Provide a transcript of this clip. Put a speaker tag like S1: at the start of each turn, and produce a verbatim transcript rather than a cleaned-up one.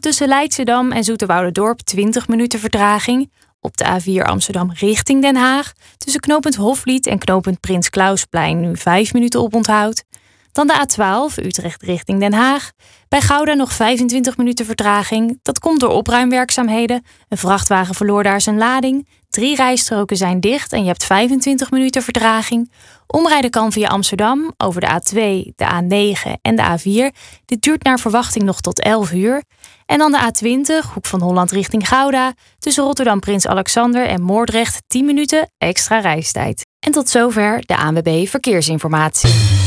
S1: tussen Leidschendam en Zoeterwouderdorp twintig minuten vertraging. Op de A vier Amsterdam richting Den Haag. Tussen knooppunt Hoflied en knooppunt Prins Klausplein nu vijf minuten oponthoud. Dan de A twaalf Utrecht richting Den Haag. Bij Gouda nog vijfentwintig minuten vertraging. Dat komt door opruimwerkzaamheden. Een vrachtwagen verloor daar zijn lading. Drie rijstroken zijn dicht en je hebt vijfentwintig minuten vertraging. Omrijden kan via Amsterdam over de A twee, de A negen en de A vier. Dit duurt naar verwachting nog tot elf uur. En dan de A twintig, Hoek van Holland richting Gouda. Tussen Rotterdam Prins Alexander en Moordrecht tien minuten extra reistijd. En tot zover de A N W B Verkeersinformatie.